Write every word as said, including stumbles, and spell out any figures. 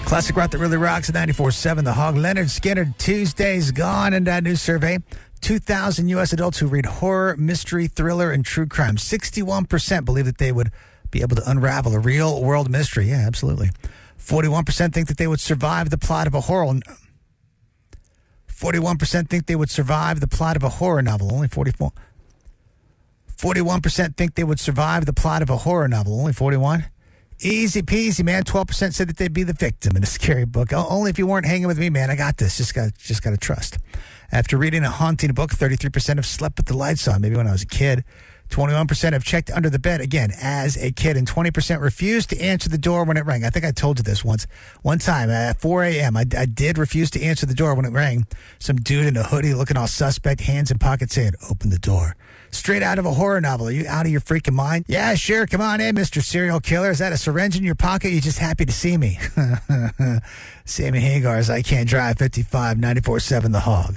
Classic rock that really rocks at ninety-four seven The Hog. Leonard Skinner, Tuesday's gone. And that new survey, two thousand U S adults who read horror, mystery, thriller, and true crime. sixty-one percent believe that they would be able to unravel a real-world mystery. Yeah, absolutely. forty-one percent think that they would survive the plot of a horror. forty-one percent think they would survive the plot of a horror novel. Only forty-four. forty-one percent think they would survive the plot of a horror novel. Only forty-one. Easy peasy, man. twelve percent said that they'd be the victim in a scary book. Only if you weren't hanging with me, man. I got this. Just got, just got to trust. After reading a haunting book, thirty-three percent have slept with the lights on, maybe when I was a kid. twenty-one percent have checked under the bed, again, as a kid. And twenty percent refused to answer the door when it rang. I think I told you this once. One time at four a.m., I, I did refuse to answer the door when it rang. Some dude in a hoodie looking all suspect, hands in pockets saying, "Open the door." Straight out of a horror novel. Are you out of your freaking mind? Yeah, sure. Come on in, Mister Serial Killer. Is that a syringe in your pocket? You're just happy to see me. Sammy Hagar's I Can't Drive, fifty-five, ninety-four seven The Hog.